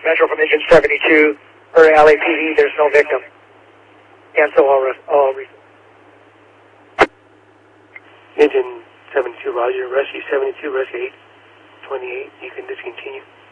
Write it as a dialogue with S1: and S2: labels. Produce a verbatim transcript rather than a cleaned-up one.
S1: Metro from engine seventy-two, for L A P D, there's no victim. Cancel all, res all reasons.
S2: Engine seventy-two, Roger. Rescue seventy-two, rescue eight twenty-eight, you can discontinue.